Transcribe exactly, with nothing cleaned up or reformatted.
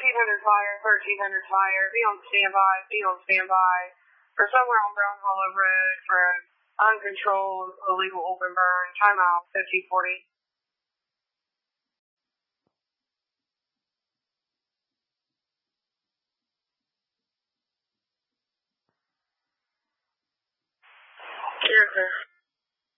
thirteen hundred fire, thirteen hundred fire, be on standby, be on standby. For somewhere on Brown Hollow Road for an uncontrolled illegal open burn, timeout fifty forty. Yes, sir.